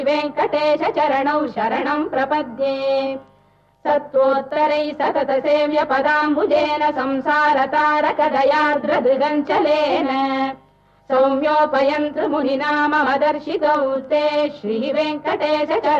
वेङ्कटेश चरणौ शरणम् प्रपद्ये सत्त्वोत्तरैः सतत सेव्य पदाम्बुजेन संसारतारकदयार्द्रदृगञ्चलेन सौम्योपयन्तृ मुनिना मम दर्शितौ ते श्रीवेङ्कटेश